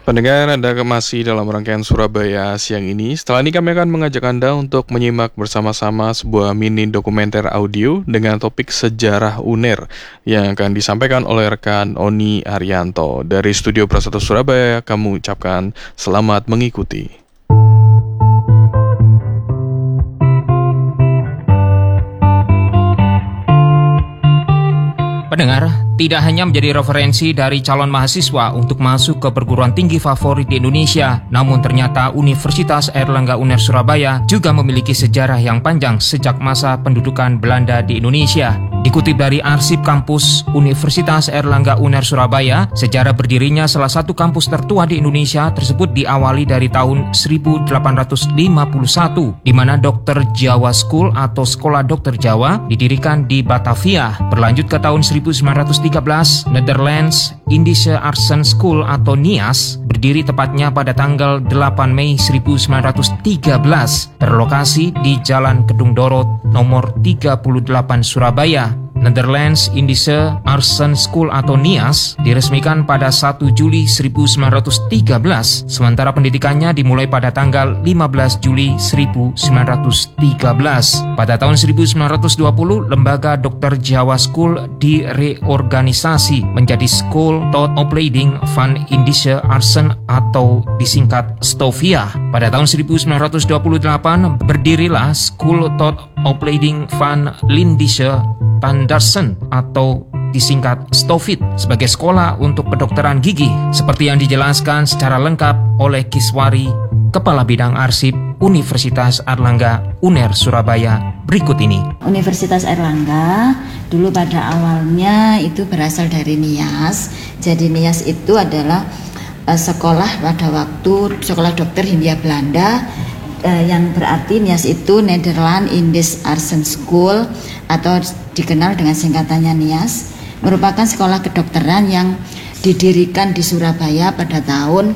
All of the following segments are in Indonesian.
Pendengar, Anda masih dalam rangkaian Surabaya siang ini. Setelah ini kami akan mengajak Anda untuk menyimak bersama-sama sebuah mini dokumenter audio dengan topik sejarah UNER yang akan disampaikan oleh rekan Oni Arianto. Dari Studio Prasetyo Surabaya, kami ucapkan selamat mengikuti. Pendengar, tidak hanya menjadi referensi dari calon mahasiswa untuk masuk ke perguruan tinggi favorit di Indonesia, namun ternyata Universitas Airlangga UNER Surabaya juga memiliki sejarah yang panjang sejak masa pendudukan Belanda di Indonesia. Dikutip dari arsip kampus Universitas Airlangga UNER Surabaya, sejarah berdirinya salah satu kampus tertua di Indonesia tersebut diawali dari tahun 1851, di mana Dr. Jawa School atau Sekolah Dokter Jawa didirikan di Batavia. Berlanjut ke tahun 1913, Netherlands Indische Artsen School atau NIAS berdiri tepatnya pada tanggal 8 Mei 1913, berlokasi di Jalan Kedung Dorot nomor 38 Surabaya. Netherlands Indische Artsen School atau NIAS diresmikan pada 1 Juli 1913, sementara pendidikannya dimulai pada tanggal 15 Juli 1913. Pada tahun 1920, lembaga Dr. Jawa School direorganisasi menjadi School tot Opleiding van Indische Artsen atau disingkat STOVIA. Pada tahun 1928, berdirilah School tot Opleiding van Lindische Tandarsen atau disingkat STOVIT sebagai sekolah untuk kedokteran gigi, seperti yang dijelaskan secara lengkap oleh Kiswari, Kepala Bidang Arsip Universitas Airlangga UNER Surabaya berikut ini. Universitas Airlangga dulu pada awalnya itu berasal dari NIAS. Jadi NIAS itu adalah sekolah pada waktu sekolah dokter Hindia Belanda, yang berarti NIAS itu Netherlands Indische Artsen School atau dikenal dengan singkatannya NIAS, merupakan sekolah kedokteran yang didirikan di Surabaya pada tahun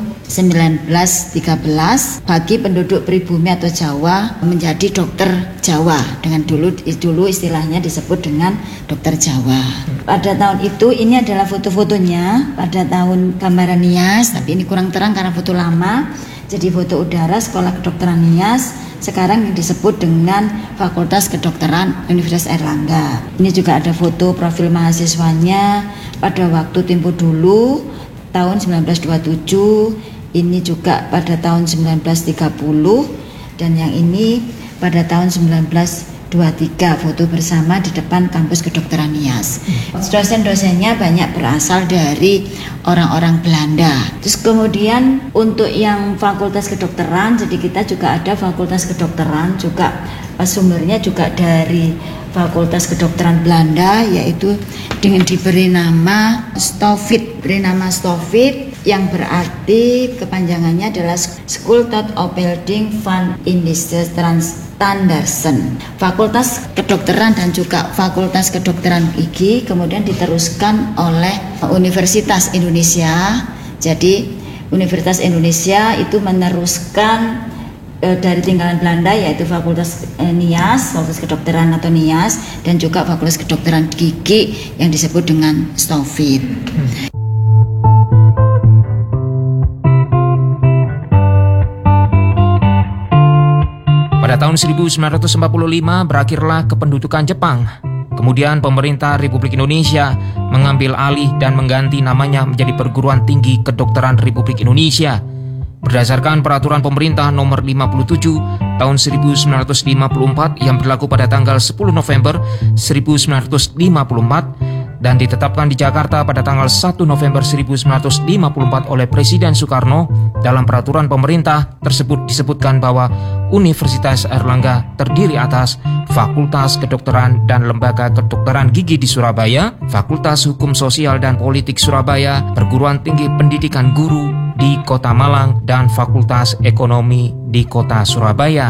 1913 bagi penduduk pribumi atau Jawa menjadi dokter Jawa, dengan dulu istilahnya disebut dengan dokter Jawa. Pada tahun itu, ini adalah foto-fotonya pada tahun gambaran NIAS, tapi ini kurang terang karena foto lama. Jadi foto udara sekolah kedokteran NIAS sekarang yang disebut dengan Fakultas Kedokteran Universitas Airlangga. Ini juga ada foto profil mahasiswanya pada waktu tempo dulu tahun 1927, ini juga pada tahun 1930, dan yang ini pada tahun 1923, foto bersama di depan kampus kedokteran NIAS. Dosen-dosennya banyak berasal dari orang-orang Belanda. Terus kemudian untuk yang fakultas kedokteran, jadi kita juga ada fakultas kedokteran juga, sumbernya juga dari fakultas kedokteran Belanda, yaitu dengan diberi nama STOVIT, yang berarti kepanjangannya adalah School tot Opleiding van Indische Tandarsen. Fakultas kedokteran dan juga fakultas kedokteran gigi kemudian diteruskan oleh Universitas Indonesia. Jadi Universitas Indonesia itu meneruskan dari tinggalan Belanda, yaitu Fakultas NIAS, Fakultas Kedokteran atau NIAS, dan juga Fakultas Kedokteran Gigi yang disebut dengan STOVIT. Pada tahun 1945 berakhirlah kependudukan Jepang. Kemudian pemerintah Republik Indonesia mengambil alih dan mengganti namanya menjadi Perguruan Tinggi Kedokteran Republik Indonesia. Berdasarkan peraturan pemerintah nomor 57 tahun 1954 yang berlaku pada tanggal 10 November 1954 dan ditetapkan di Jakarta pada tanggal 1 November 1954 oleh Presiden Soekarno, dalam peraturan pemerintah tersebut disebutkan bahwa Universitas Airlangga terdiri atas Fakultas Kedokteran dan Lembaga Kedokteran Gigi di Surabaya, Fakultas Hukum Sosial dan Politik Surabaya, Perguruan Tinggi Pendidikan Guru di Kota Malang, dan Fakultas Ekonomi di Kota Surabaya.